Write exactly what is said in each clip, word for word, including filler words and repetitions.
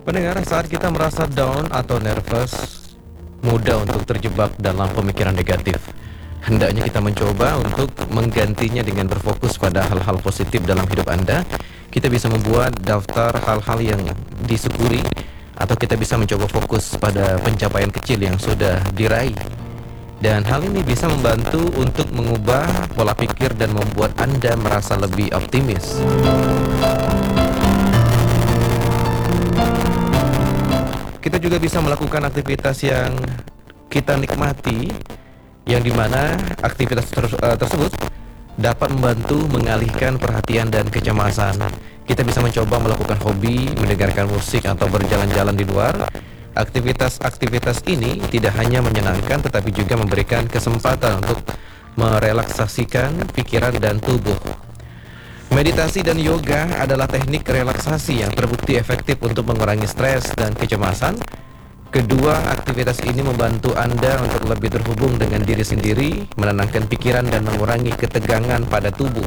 Pendengar, saat kita merasa down atau nervous, mudah untuk terjebak dalam pemikiran negatif. Hendaknya kita mencoba untuk menggantinya dengan berfokus pada hal-hal positif dalam hidup Anda. Kita bisa membuat daftar hal-hal yang disyukuri, atau kita bisa mencoba fokus pada pencapaian kecil yang sudah diraih. Dan hal ini bisa membantu untuk mengubah pola pikir dan membuat Anda merasa lebih optimis. Kita juga bisa melakukan aktivitas yang kita nikmati, yang dimana aktivitas ter uh, tersebut dapat membantu mengalihkan perhatian dan kecemasan. Kita bisa mencoba melakukan hobi, mendengarkan musik, atau berjalan-jalan di luar. Aktivitas-aktivitas ini tidak hanya menyenangkan, tetapi juga memberikan kesempatan untuk merelaksasikan pikiran dan tubuh. Meditasi dan yoga adalah teknik relaksasi yang terbukti efektif untuk mengurangi stres dan kecemasan. Kedua aktivitas ini membantu Anda untuk lebih terhubung dengan diri sendiri, menenangkan pikiran dan mengurangi ketegangan pada tubuh.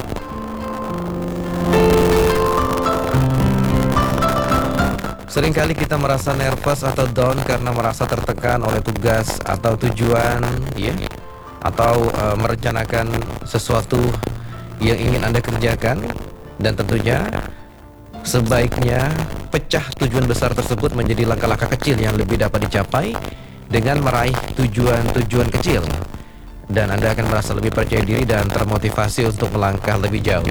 Seringkali kita merasa nervous atau down karena merasa tertekan oleh tugas atau tujuan, ya, atau uh, merencanakan sesuatu yang ingin Anda kerjakan, dan tentunya sebaiknya pecah tujuan besar tersebut menjadi langkah-langkah kecil yang lebih dapat dicapai dengan meraih tujuan-tujuan kecil, dan Anda akan merasa lebih percaya diri dan termotivasi untuk melangkah lebih jauh.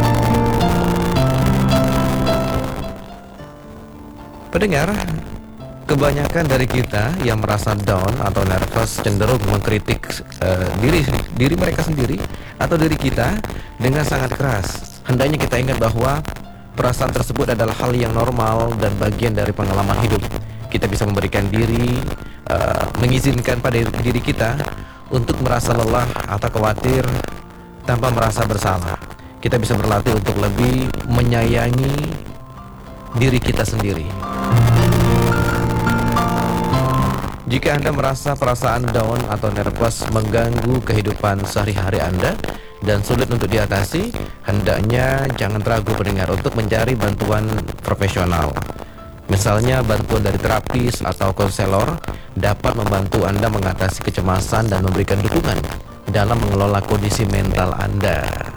Pendengar, kebanyakan dari kita yang merasa down atau nervous cenderung mengkritik uh, diri diri mereka sendiri atau diri kita dengan sangat keras. Hendaknya kita ingat bahwa perasaan tersebut adalah hal yang normal dan bagian dari pengalaman hidup. Kita bisa memberikan diri, uh, mengizinkan pada diri kita untuk merasa lelah atau khawatir tanpa merasa bersalah. Kita bisa berlatih untuk lebih menyayangi diri kita sendiri. Jika Anda merasa perasaan down atau nervous mengganggu kehidupan sehari-hari Anda dan sulit untuk diatasi, hendaknya jangan ragu pendengar untuk mencari bantuan profesional. Misalnya bantuan dari terapis atau konselor dapat membantu Anda mengatasi kecemasan dan memberikan dukungan dalam mengelola kondisi mental Anda.